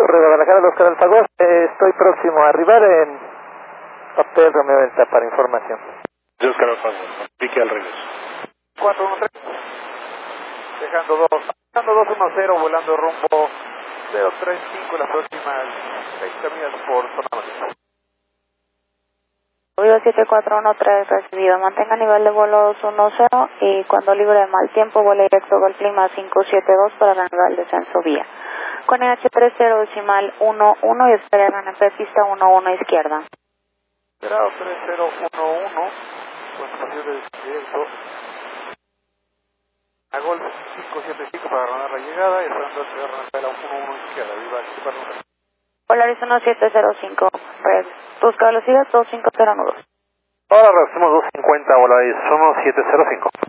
Torre Guadalajara, Oscar Alfagor. Estoy próximo a arribar en Hotel Romeo Delta para información. De Oscar Alfagor, pique al regreso. 413, dejando 210, volando rumbo 035 las próximas 30 millas por zona norte. Ruido 7413 recibido, mantenga nivel de vuelo 210 y cuando libre de mal tiempo vuela directo Gol Clima 572 para reanudar el descenso vía. Con EH30 decimal 11 y espera RNP pista 11 izquierda. Grado 3011, con espacio de directo a Gol 575 para ganar la llegada y esperando que RNP la 11 izquierda. Viva Super. Polaris 1705, red, busca velocidad 250 nudos. Ahora hacemos 250, Volaris 1705.